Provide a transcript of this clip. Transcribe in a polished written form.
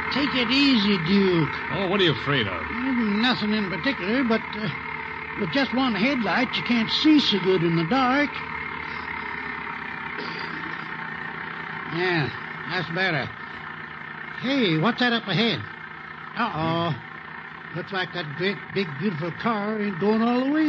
Take it easy, Duke. Oh, what are you afraid of? Nothing in particular, but with just one headlight, you can't see so good in the dark. Yeah, that's better. Hey, what's that up ahead? Uh-oh. Looks like that great, big, beautiful car ain't going all the way